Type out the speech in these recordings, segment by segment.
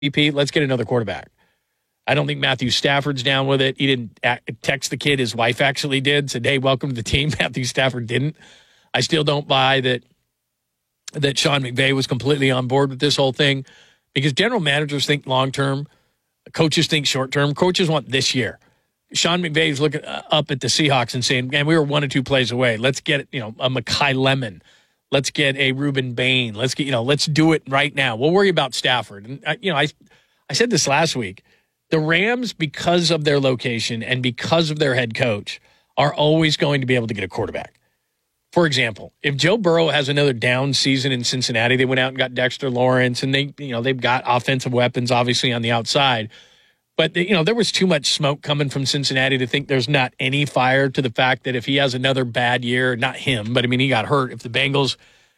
MVP, let's get another quarterback. I don't think Matthew Stafford's down with it. He didn't text the kid. His wife actually did. Said, hey, welcome to the team. Matthew Stafford didn't. I still don't buy that Sean McVay was completely on board with this whole thing because general managers think long-term. Coaches think short-term. Coaches want this year. Sean McVay is looking up at the Seahawks and saying, man, we were 1 or 2 plays away. Let's get, a Mekhi Lemon. Let's get a Reuben Bain. Let's do it right now. We'll worry about Stafford. And, I said this last week. The Rams, because of their location and because of their head coach, are always going to be able to get a quarterback. For example, if Joe Burrow has another down season in Cincinnati, they went out and got Dexter Lawrence, and they've got offensive weapons, obviously, on the outside. But, there was too much smoke coming from Cincinnati to think there's not any fire to the fact that if he has another bad year, not him, but, he got hurt. If the Bengals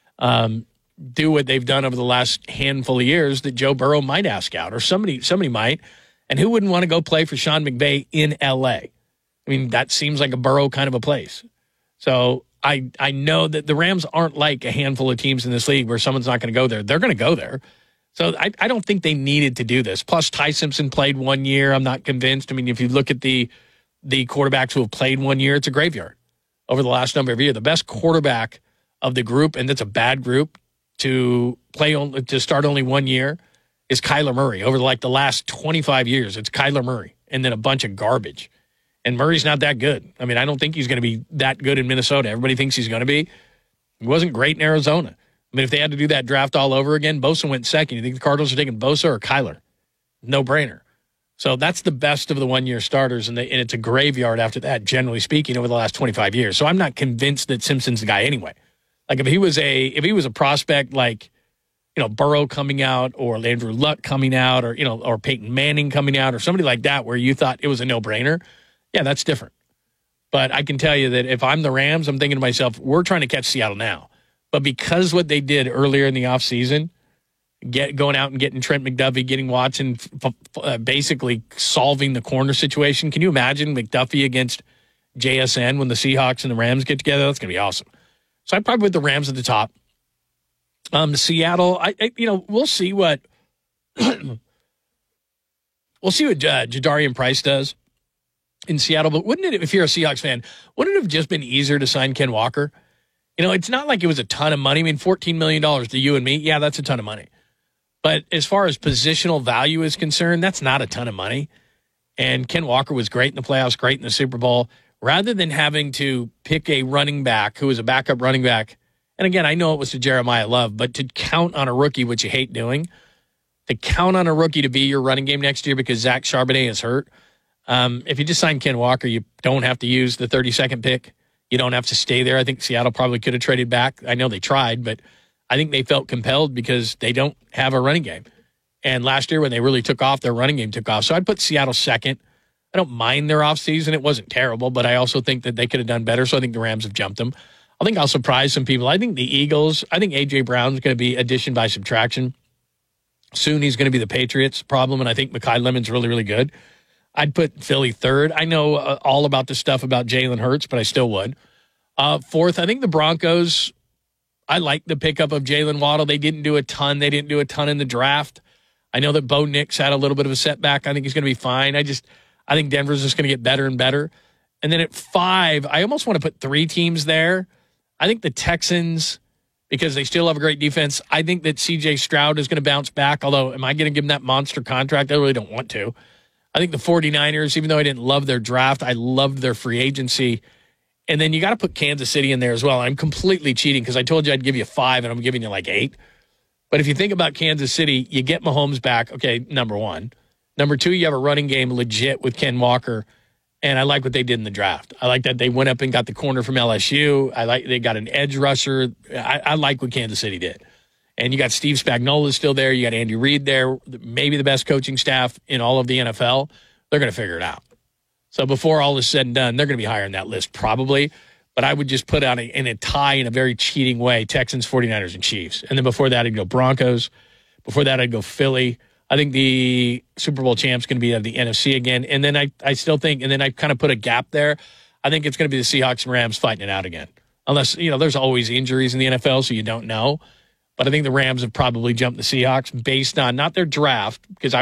do what they've done over the last handful of years, that Joe Burrow might ask out, or somebody might. And who wouldn't want to go play for Sean McVay in L.A.? That seems like a Burrow kind of a place. So I know that the Rams aren't like a handful of teams in this league where someone's not going to go there. They're going to go there. So I don't think they needed to do this. Plus, Ty Simpson played 1 year. I'm not convinced. If you look at the quarterbacks who have played 1 year, it's a graveyard over the last number of years. The best quarterback of the group, and that's a bad group, to start only 1 year is Kyler Murray. Over the last 25 years, it's Kyler Murray and then a bunch of garbage. And Murray's not that good. I don't think he's going to be that good in Minnesota. Everybody thinks he's going to be. He wasn't great in Arizona. If they had to do that draft all over again, Bosa went second. You think the Cardinals are taking Bosa or Kyler? No brainer. So that's the best of the 1 year starters, and it's a graveyard after that, generally speaking, over the last 25 years. So I'm not convinced that Simpson's the guy anyway. If he was a prospect like, Burrow coming out or Andrew Luck coming out or Peyton Manning coming out or somebody like that where you thought it was a no-brainer, yeah, that's different. But I can tell you that if I'm the Rams, I'm thinking to myself, we're trying to catch Seattle now. But because what they did earlier in the offseason, going out and getting Trent McDuffie, getting Watson, basically solving the corner situation, can you imagine McDuffie against JSN when the Seahawks and the Rams get together? That's going to be awesome. So I'd probably put the Rams at the top. Seattle, we'll see what Jadarian Price does in Seattle. But wouldn't it, if you're a Seahawks fan, wouldn't it have just been easier to sign Ken Walker? It's not like it was a ton of money. $14 million to you and me. Yeah, that's a ton of money. But as far as positional value is concerned, that's not a ton of money. And Ken Walker was great in the playoffs, great in the Super Bowl. Rather than having to pick a running back who is a backup running back, and again, I know it was to Jeremiah Love, but to count on a rookie, which you hate doing, to count on a rookie to be your running game next year because Zach Charbonnet is hurt, if you just sign Ken Walker, you don't have to use the 32nd pick. You don't have to stay there. I think Seattle probably could have traded back. I know they tried, but I think they felt compelled because they don't have a running game. And last year when they really took off, their running game took off. So I'd put Seattle second. I don't mind their offseason. It wasn't terrible, but I also think that they could have done better. So I think the Rams have jumped them. I think I'll surprise some people. I think the Eagles, I think A.J. Brown's going to be addition by subtraction. Soon he's going to be the Patriots' problem, and I think Mekhi Lemon's really, really good. I'd put Philly third. I know all about the stuff about Jalen Hurts, but I still would. Fourth, I think the Broncos, I like the pickup of Jalen Waddle. They didn't do a ton. They didn't do a ton in the draft. I know that Bo Nix had a little bit of a setback. I think he's going to be fine. I think Denver's just going to get better and better. And then at 5, I almost want to put 3 teams there. I think the Texans, because they still have a great defense, I think that C.J. Stroud is going to bounce back, although am I going to give him that monster contract? I really don't want to. I think the 49ers, even though I didn't love their draft, I loved their free agency. And then you got to put Kansas City in there as well. I'm completely cheating because I told you I'd give you 5, and I'm giving you 8. But if you think about Kansas City, you get Mahomes back, okay, number 1. Number 2, you have a running game legit with Ken Walker. And I like what they did in the draft. I like that they went up and got the corner from LSU. I like they got an edge rusher. I like what Kansas City did. And you got Steve Spagnuolo still there. You got Andy Reid there, maybe the best coaching staff in all of the NFL. They're going to figure it out. So before all is said and done, they're going to be higher on that list probably. But I would just put out in a tie in a very cheating way, Texans, 49ers, and Chiefs. And then before that, I'd go Broncos. Before that, I'd go Philly. I think the Super Bowl champ's going to be out of the NFC again. And then I still think, and then I kind of put a gap there. I think it's going to be the Seahawks and Rams fighting it out again. Unless, there's always injuries in the NFL, so you don't know. But I think the Rams have probably jumped the Seahawks based on not their draft, because